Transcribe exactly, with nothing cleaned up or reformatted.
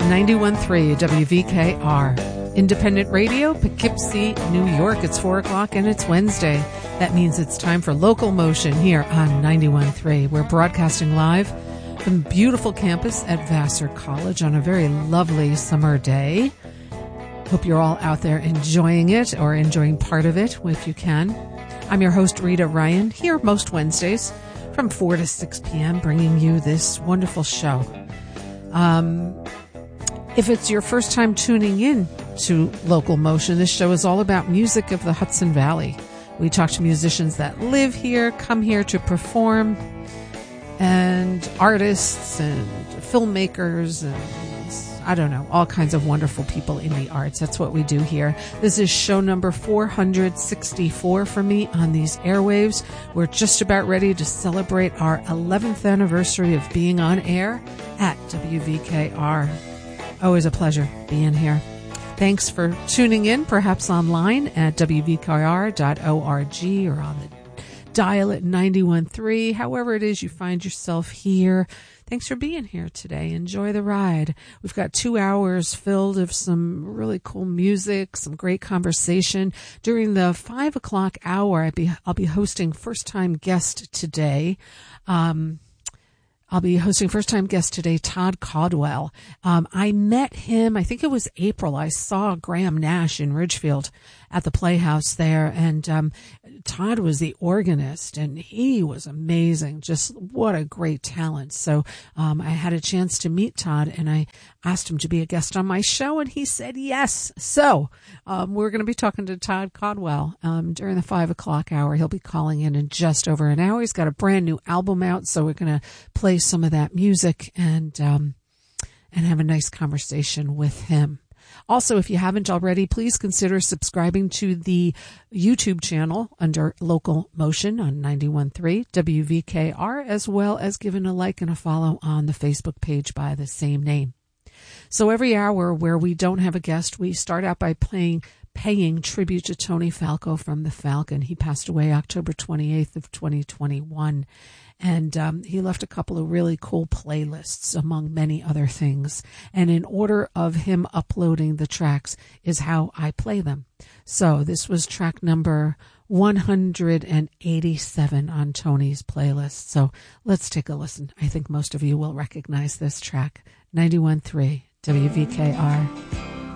ninety-one point three W V K R. Independent Radio, Poughkeepsie, New York. It's four o'clock and it's Wednesday. That means it's time for Local Motion here on ninety-one point three. We're broadcasting live from the beautiful campus at Vassar College on a very lovely summer day. Hope you're all out there enjoying it or enjoying part of it if you can. I'm your host, Rita Ryan, here most Wednesdays from four to six p.m., bringing you this wonderful show. Um, if it's your first time tuning in to Local Motion, this show is all about music of the Hudson Valley. We talk to musicians that live here, come here to perform, and artists and filmmakers and I don't know, all kinds of wonderful people in the arts. That's what we do here. This is show number four hundred sixty-four for me on these airwaves. We're just about ready to celebrate our eleventh anniversary of being on air at W V K R. Always a pleasure being here. Thanks for tuning in, perhaps online at W V K R dot org or on the dial at ninety-one point three. However it is you find yourself here, thanks for being here today. Enjoy the ride. We've got two hours filled of some really cool music, some great conversation. During the five o'clock hour, I'll be, I'll be hosting first-time guest today. Um, I'll be hosting first-time guest today, Todd Caldwell. Um, I met him, I think it was April. I saw Graham Nash in Ridgefield at the Playhouse there, and um, Todd was the organist, and he was amazing. Just what a great talent. So um, I had a chance to meet Todd, and I asked him to be a guest on my show, and he said yes. So um, we're going to be talking to Todd Caldwell um, during the five o'clock hour. He'll be calling in in just over an hour. He's got a brand new album out, so we're going to play some of that music and um, and have a nice conversation with him. Also, if you haven't already, please consider subscribing to the YouTube channel under Local Motion on ninety-one point three W V K R, as well as giving a like and a follow on the Facebook page by the same name. So every hour where we don't have a guest, we start out by playing paying tribute to Tony Falco from the Falcon. He passed away October twenty-eighth of twenty twenty-one. And um, he left a couple of really cool playlists, among many other things. And in order of him uploading the tracks is how I play them. So this was track number one hundred eighty-seven on Tony's playlist. So let's take a listen. I think most of you will recognize this track. ninety-one point three W V K R.